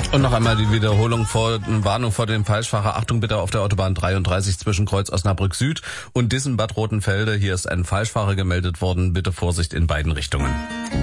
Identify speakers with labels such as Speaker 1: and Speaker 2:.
Speaker 1: Und noch einmal die Warnung vor dem Falschfahrer. Achtung bitte auf der Autobahn 33 zwischen Kreuz Osnabrück Süd und Dissen Bad Rotenfelde. Hier ist ein Falschfahrer gemeldet worden. Bitte Vorsicht in beiden Richtungen.